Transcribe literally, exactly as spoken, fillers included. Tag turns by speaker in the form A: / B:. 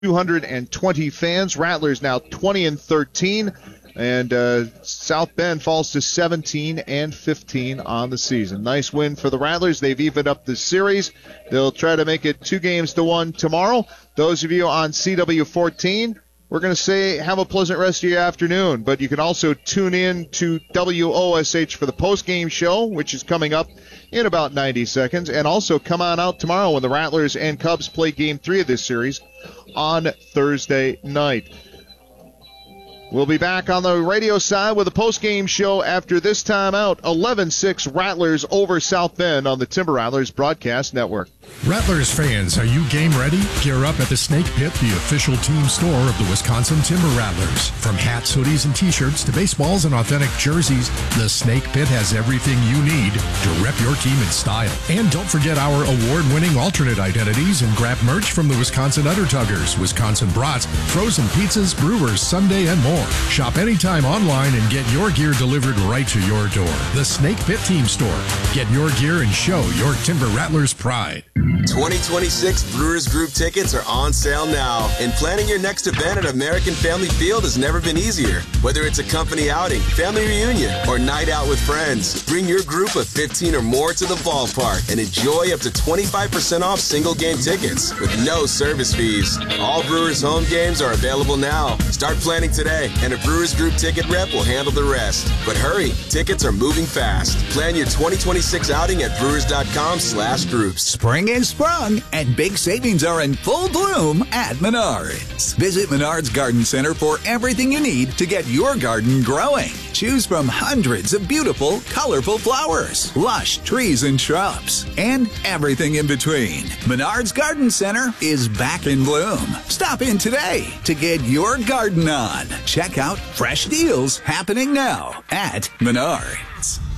A: two hundred twenty fans. Rattlers now twenty and thirteen. And uh, South Bend falls to seventeen and fifteen on the season. Nice win for the Rattlers. They've evened up the series. They'll try to make it two games to one tomorrow. Those of you on C W fourteen, we're going to say have a pleasant rest of your afternoon. But you can also tune in to W O S H for the post-game show, which is coming up in about ninety seconds. And also come on out tomorrow when the Rattlers and Cubs play game three of this series on Thursday night. We'll be back on the radio side with a post-game show after this timeout. eleven six Rattlers over South Bend on the Timber Rattlers Broadcast Network.
B: Rattlers fans, are you game ready? Gear up at the Snake Pit, the official team store of the Wisconsin Timber Rattlers. From hats, hoodies, and t-shirts to baseballs and authentic jerseys, the Snake Pit has everything you need to rep your team in style. And don't forget our award-winning alternate identities and grab merch from the Wisconsin Undertuggers, Wisconsin Brats, frozen pizzas, brewers, Sunday, and more. Shop anytime online and get your gear delivered right to your door. The Snake Pit Team Store. Get your gear and show your Timber Rattlers pride.
C: twenty twenty-six Brewers Group tickets are on sale now, and planning your next event at American Family Field has never been easier. Whether it's a company outing, family reunion, or night out with friends, bring your group of fifteen or more to the ballpark and enjoy up to twenty-five percent off single game tickets with no service fees. All Brewers home games are available now. Start planning today, and a Brewers Group ticket rep will handle the rest. But hurry, tickets are moving fast. Plan your twenty twenty-six outing at brewers.com slash groups.
D: Spring is sprung, and big savings are in full bloom at Menards. Visit Menards Garden Center for everything you need to get your garden growing. Choose from hundreds of beautiful, colorful flowers, lush trees and shrubs, and everything in between. Menards Garden Center is back in bloom. Stop in today to get your garden on. Check out fresh deals happening now at Menards.